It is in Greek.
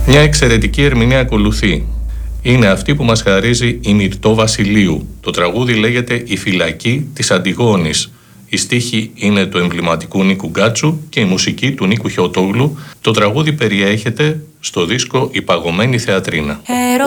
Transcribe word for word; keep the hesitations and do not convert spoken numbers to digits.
Μια εξαιρετική ερμηνεία ακολουθεί. Είναι αυτή που μας χαρίζει η Μυρτώ Βασιλείου. Το τραγούδι λέγεται «Η φυλακή της Αντιγόνης». Η στίχη είναι του εμβληματικού Νίκου Γκάτσου και η μουσική του Νίκου Χιωτόγλου. Το τραγούδι περιέχεται στο δίσκο «Η Παγωμένη Θεατρίνα».